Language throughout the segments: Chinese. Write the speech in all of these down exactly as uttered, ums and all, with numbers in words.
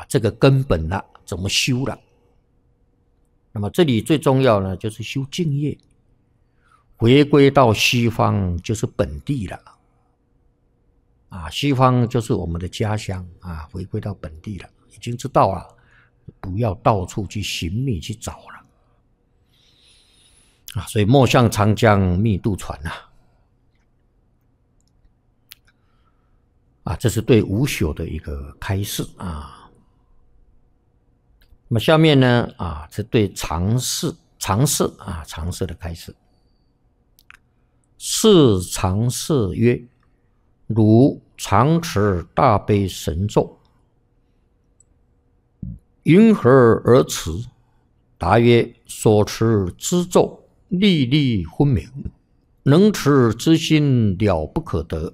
这个根本了，怎么修了？那么这里最重要呢，就是修净业，回归到西方就是本地了。啊，西方就是我们的家乡啊，回归到本地了，已经知道了，不要到处去寻觅去找了。啊，所以莫向长江密渡船啊。啊，这是对无朽的一个开示啊。那么下面呢，啊，是对常事、常事啊，常事的开示。是常事曰：汝常持大悲神咒，云何而持？答曰：所持之咒，粒粒分明，能持之心了不可得。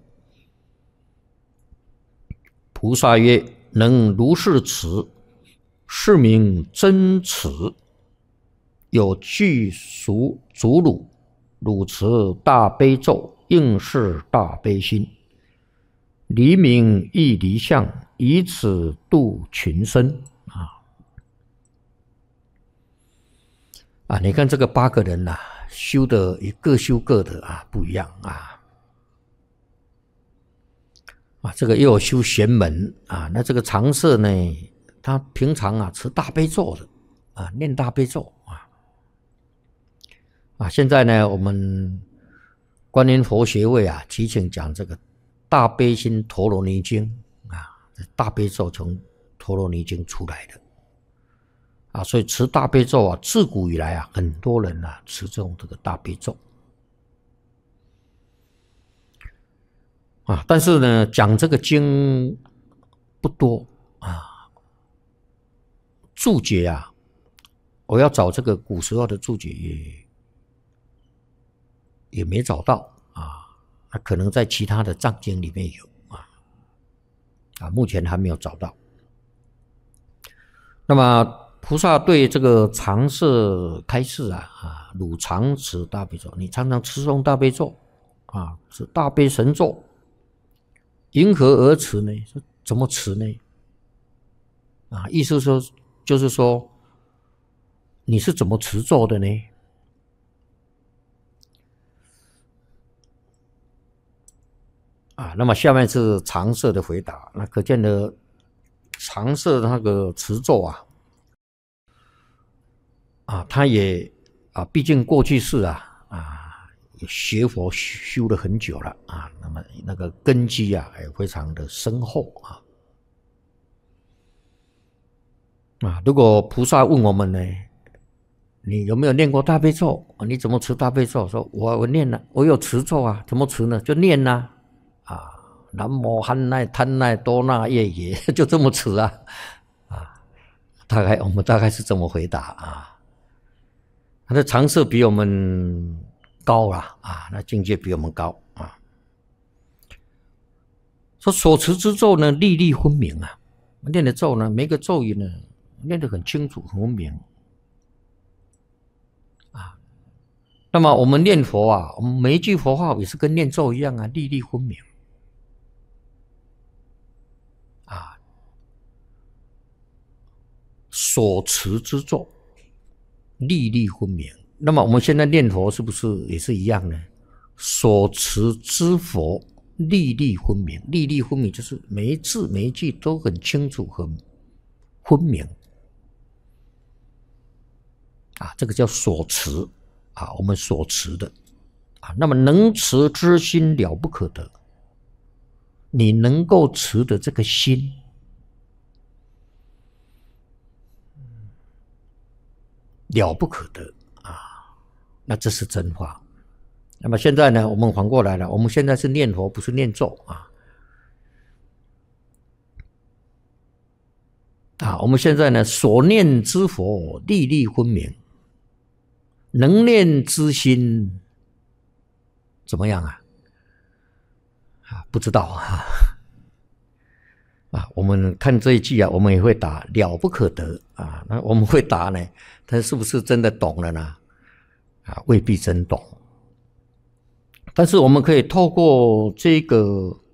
菩萨曰：能如是持，是名真持。有具属主汝，汝持大悲咒，应是大悲心，离名亦离相，以此度群生。啊啊！你看这个八个人呐、啊，修的也各修各的啊，不一样啊。啊，这个又有修玄门啊，那这个常舍呢，他平常啊持大悲咒的啊，念大悲咒啊。啊，现在呢，我们观音佛学会啊，提请讲这个大悲心陀罗尼经啊，大悲咒从陀罗尼经出来的啊，所以持大悲咒啊，自古以来啊，很多人啊持这种这个大悲咒。啊，但是呢，讲这个经不多啊，注解啊，我要找这个古时候的注解也也没找到啊，那可能在其他的藏经里面有啊，啊，目前还没有找到。那么菩萨对这个常事开示啊，啊，汝常持大悲咒，你常常持诵大悲咒啊，是大悲神咒。因何而持呢？怎么持呢？啊，意思说就是说，你是怎么持咒的呢？啊，那么下面是常设的回答。那可见的常设那个持咒啊，啊，他也啊，毕竟过去世啊啊。学佛修了很久了啊，那么那个根基啊也非常的深厚啊。啊，如果菩萨问我们呢，你有没有念过大悲咒？你怎么持大悲咒？说我我念了，我有持咒啊，怎么持呢？就念呐、啊，啊，南无汉奈贪奈多那耶耶，就这么持啊，啊，大概我们大概是这么回答啊。他的常识比我们高啦啊，那境界比我们高啊。说所持之咒呢，粒粒分明啊，念的咒呢，每个咒语呢，念得很清楚、很分明啊。那么我们念佛啊，我们每一句佛号也是跟念咒一样啊，粒粒分明啊。所持之咒，粒粒分明。那么我们现在念佛是不是也是一样呢？所持之佛，粒粒分明。粒粒分明就是每一字每一句都很清楚、很分明啊，这个叫所持啊，我们所持的啊。那么能持之心了不可得，你能够持的这个心，了不可得啊，那这是真话。那么现在呢，我们反过来了，我们现在是念佛，不是念咒啊。啊，我们现在呢，所念之佛粒粒分明，能念之心怎么样啊？啊，不知道啊。啊，我们看这一句啊，我们也会答了不可得啊。那我们会答呢，他是不是真的懂了呢？啊，未必真懂。但是我们可以透过这个